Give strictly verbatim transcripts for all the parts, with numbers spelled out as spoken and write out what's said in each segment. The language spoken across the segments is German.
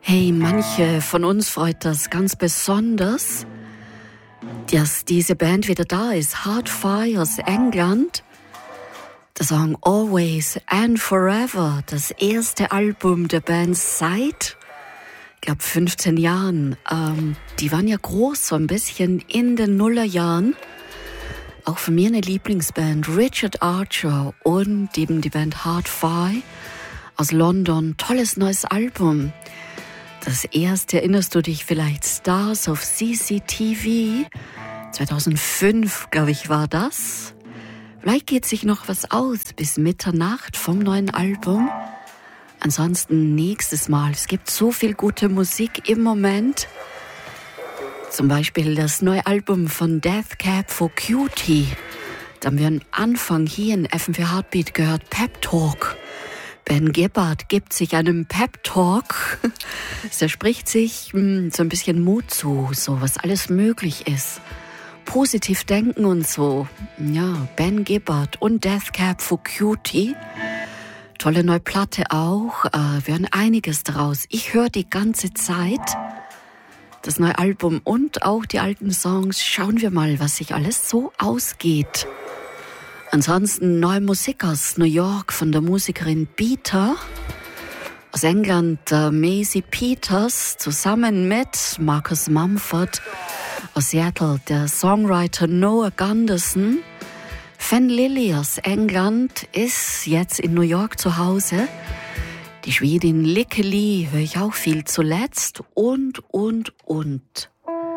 Hey, manche von uns freut das ganz besonders, dass diese Band wieder da ist. Hardfire aus England. Der Song Always and Forever, das erste Album der Band seit, ich glaube, fünfzehn Jahren. Ähm, die waren ja groß, so ein bisschen in den Nullerjahren. Auch von mir eine Lieblingsband, Richard Archer und eben die Band Hardfire aus London. Tolles neues Album. Das erste, erinnerst du dich vielleicht, Stars of C C T V? zweitausendfünf, glaube ich, war das. Vielleicht geht sich noch was aus bis Mitternacht vom neuen Album. Ansonsten nächstes Mal. Es gibt so viel gute Musik im Moment. Zum Beispiel das neue Album von Death Cab for Cutie. Da haben wir am Anfang hier in F M vier Heartbeat gehört, Pep Talk. Ben Gibbard gibt sich einen Pep Talk. Er spricht sich mh, so ein bisschen Mut zu, so was alles möglich ist. Positiv denken und so. Ja, Ben Gibbard und Death Cab for Cutie. Tolle neue Platte auch. Äh, wir hören einiges daraus. Ich höre die ganze Zeit das neue Album und auch die alten Songs. Schauen wir mal, was sich alles so ausgeht. Ansonsten neue Musik aus New York von der Musikerin Beta. Aus England äh, Maisie Peters zusammen mit Marcus Mumford. Aus Seattle der Songwriter Noah Gunderson. Fan Lily aus England ist jetzt in New York zu Hause. Die Schwedin Lykke Li höre ich auch viel zuletzt. Und, und, und.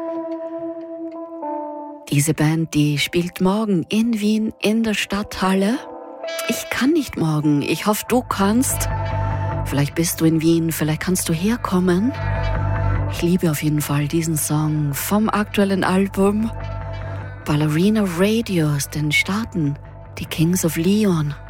Diese Band, die spielt morgen in Wien in der Stadthalle. Ich kann nicht morgen. Ich hoffe, du kannst. Vielleicht bist du in Wien, vielleicht kannst du herkommen. Ich liebe auf jeden Fall diesen Song vom aktuellen Album Ballerina Radio aus den Staaten, die Kings of Leon.